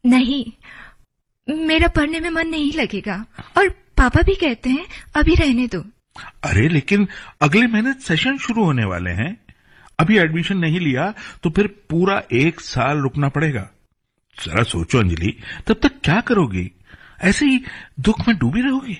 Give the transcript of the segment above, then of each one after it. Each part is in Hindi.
नहीं, मेरा पढ़ने में मन नहीं लगेगा और पापा भी कहते हैं अभी रहने दो। अरे लेकिन अगले महीने सेशन शुरू होने वाले हैं। अभी एडमिशन नहीं लिया तो फिर पूरा 1 साल रुकना पड़ेगा। जरा सोचो अंजलि, तब तक क्या करोगी? ऐसे ही दुख में डूबी रहोगी।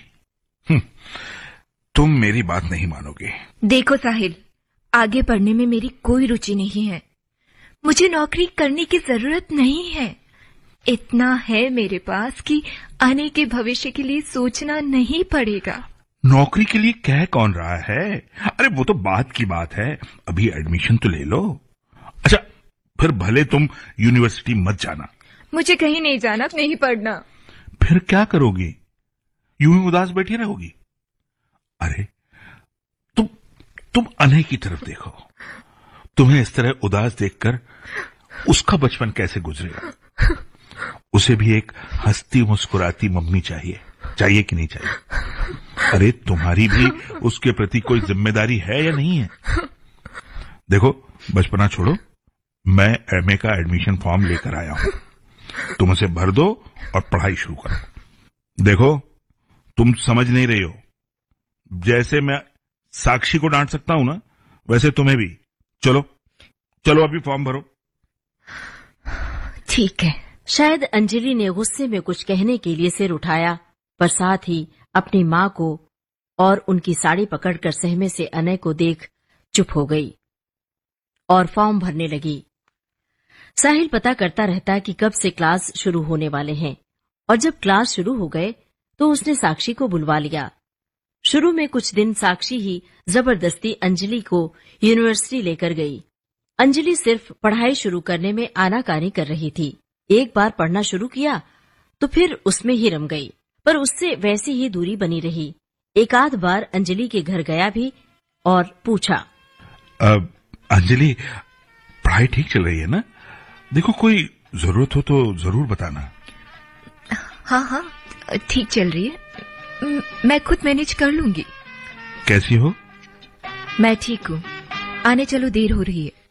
तुम मेरी बात नहीं मानोगे। देखो साहिल, आगे पढ़ने में मेरी कोई रुचि नहीं है। मुझे नौकरी करने की जरूरत नहीं है। इतना है मेरे पास कि आने के भविष्य के लिए सोचना नहीं पड़ेगा। नौकरी के लिए कह कौन रहा है? अरे वो तो बात की बात है, अभी एडमिशन तो ले लो। अच्छा, फिर भले तुम यूनिवर्सिटी मत जाना। मुझे कहीं नहीं जाना, नहीं पढ़ना। फिर क्या करोगी? यूं ही उदास बैठी रहोगी? अरे तुम अनय की तरफ देखो। तुम्हें इस तरह उदास देखकर उसका बचपन कैसे गुजरेगा? उसे भी एक हंसती मुस्कुराती मम्मी चाहिए कि नहीं चाहिए? अरे तुम्हारी भी उसके प्रति कोई जिम्मेदारी है या नहीं है? देखो, बचपना छोड़ो, मैं एमए का एडमिशन फॉर्म लेकर आया हूं। तुम उसे भर दो और पढ़ाई शुरू करो। देखो, तुम समझ नहीं रही हो। जैसे मैं साक्षी को डांट सकता हूं ना, वैसे तुम्हें भी। चलो अभी फॉर्म भरो। ठीक है। शायद अंजलि ने गुस्से में कुछ कहने के लिए सिर उठाया, पर साथ ही अपनी माँ को और उनकी साड़ी पकड़कर सहमे से अनय को देख चुप हो गई और फॉर्म भरने लगी। साहिल पता करता रहता कि कब से क्लास शुरू होने वाले हैं, और जब क्लास शुरू हो गए तो उसने साक्षी को बुलवा लिया। शुरू में कुछ दिन साक्षी ही जबरदस्ती अंजलि को यूनिवर्सिटी लेकर गई। अंजलि सिर्फ पढ़ाई शुरू करने में आनाकानी कर रही थी। एक बार पढ़ना शुरू किया तो फिर उसमें ही रम गई, पर उससे वैसी ही दूरी बनी रही। एक आध बार अंजलि के घर गया भी और पूछा, अंजलि, पढ़ाई ठीक चल रही है ना? देखो, कोई जरूरत हो तो जरूर बताना। हाँ, ठीक चल रही है। मैं खुद मैनेज कर लूंगी। कैसी हो? मैं ठीक हूँ। आने चलो, देर हो रही है।